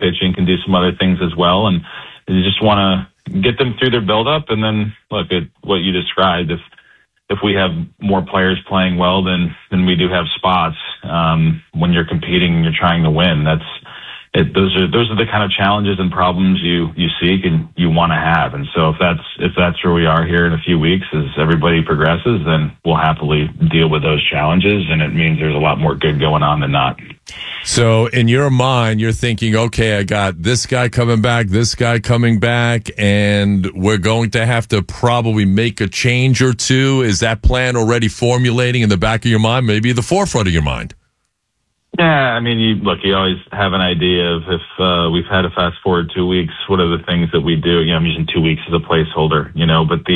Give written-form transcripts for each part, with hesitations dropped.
pitching, can do some other things as well. And you just want to get them through their buildup. And then look at what you described. If we have more players playing well, then we do have spots. When you're competing and you're trying to win, those are the kind of challenges and problems you seek and you want to have. And so if that's where we are here in a few weeks, as everybody progresses, then we'll happily deal with those challenges. And it means there's a lot more good going on than not. So in your mind, you're thinking, okay, I got this guy coming back, this guy coming back, and we're going to have to probably make a change or two. Is that plan already formulating in the back of your mind, maybe the forefront of your mind? Yeah, I mean, you always have an idea of if we've had to fast forward 2 weeks, what are the things that we do? I'm using 2 weeks as a placeholder, but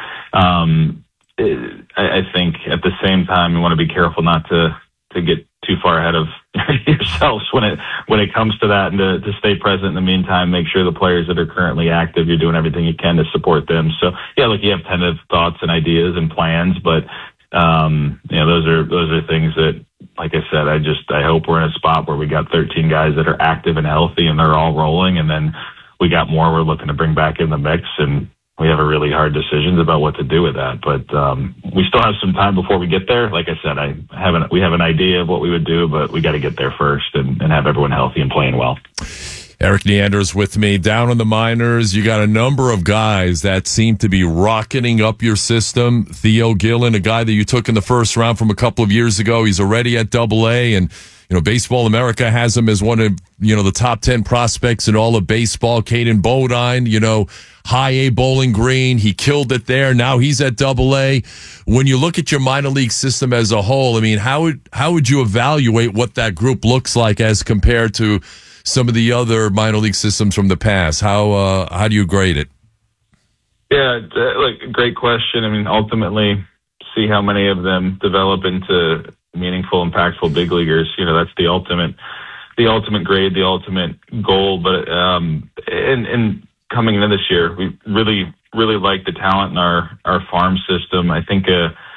I think at the same time, you want to be careful not to get too far ahead of yourselves when it comes to that, and to stay present in the meantime, make sure the players that are currently active, you're doing everything you can to support them. So yeah, you have tentative thoughts and ideas and plans, but those are things that, like I said, I hope we're in a spot where we got 13 guys that are active and healthy and they're all rolling, and then we got more we're looking to bring back in the mix, and we have a really hard decisions about what to do with that. But we still have some time before we get there. Like I said, we have an idea of what we would do, but we got to get there first and have everyone healthy and playing well. Eric Neander's with me. Down in the minors, you got a number of guys that seem to be rocketing up your system. Theo Gillen, a guy that you took in the first round from a couple of years ago, he's already at Double-A, and Baseball America has him as one of the top 10 prospects in all of baseball. Caden Bodine, high A Bowling Green, he killed it there. Now he's at Double-A. When you look at your minor league system as a whole, I mean, how would you evaluate what that group looks like as compared to some of the other minor league systems from the past? How do you grade it? Yeah, great question. I mean, ultimately, see how many of them develop into meaningful, impactful big leaguers. That's the ultimate grade, the ultimate goal. But and coming into this year, we really, really like the talent in our farm system. I think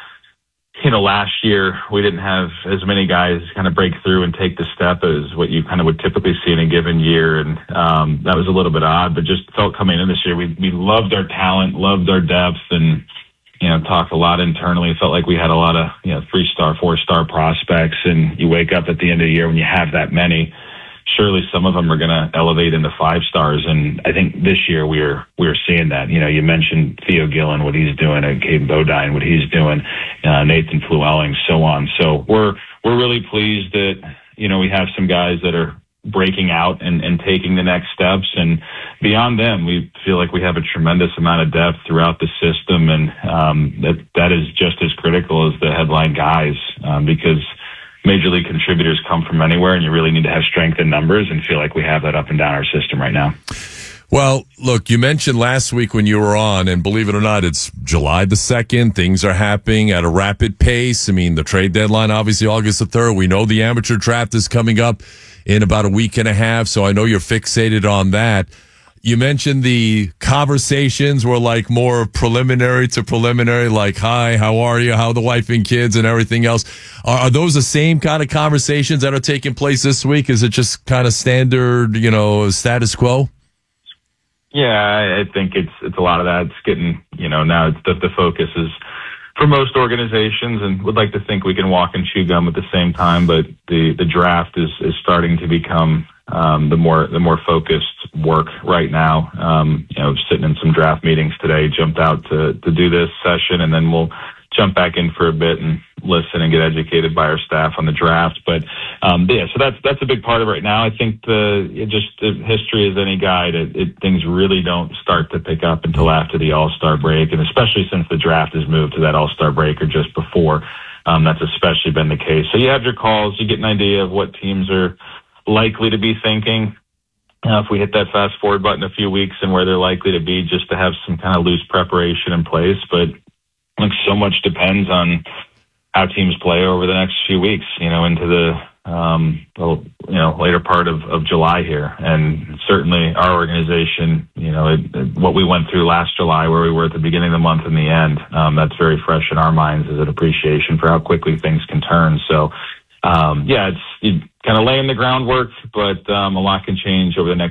last year we didn't have as many guys kind of break through and take the step as what you kind of would typically see in a given year. And that was a little bit odd, but just felt coming in this year, we loved our talent, loved our depth, and, talked a lot internally. Felt like we had a lot of, 3-star, 4-star prospects. And you wake up at the end of the year when you have that many, surely some of them are going to elevate into 5 stars. And I think this year we're seeing that. You mentioned Theo Gillen, what he's doing, and Caden Bodine, what he's doing, Nathan Flewelling, so on. So we're really pleased that, we have some guys that are breaking out and taking the next steps. And beyond them, we feel like we have a tremendous amount of depth throughout the system. And that is just as critical as the headline guys, because major league contributors come from anywhere, and you really need to have strength in numbers, and feel like we have that up and down our system right now. Well, look, you mentioned last week when you were on, and believe it or not, it's July the 2nd. Things are happening at a rapid pace. I mean, the trade deadline, obviously August the 3rd. We know the amateur draft is coming up in about a week and a half, so I know you're fixated on that. You mentioned the conversations were like more preliminary to preliminary, like, hi, how are you? How are the wife and kids and everything else? Are those the same kind of conversations that are taking place this week? Is it just kind of standard, status quo? Yeah, I think it's a lot of that. It's getting, now it's the focus is for most organizations, and would like to think we can walk and chew gum at the same time, but the draft is starting to become the more focused work right now. Sitting in some draft meetings today, jumped out to do this session, and then we'll jump back in for a bit and listen and get educated by our staff on the draft. But so that's a big part of it right now. I think history is any guide. Things really don't start to pick up until after the All-Star break, and especially since the draft has moved to that All-Star break or just before. That's especially been the case. So you have your calls, you get an idea of what teams are likely to be thinking. If we hit that fast forward button a few weeks and where they're likely to be, just to have some kind of loose preparation in place. But so much depends on how teams play over the next few weeks, into the later part of July here. And certainly our organization, what we went through last July, where we were at the beginning of the month and the end, that's very fresh in our minds as an appreciation for how quickly things can turn. So, it's kind of laying the groundwork, but a lot can change over the next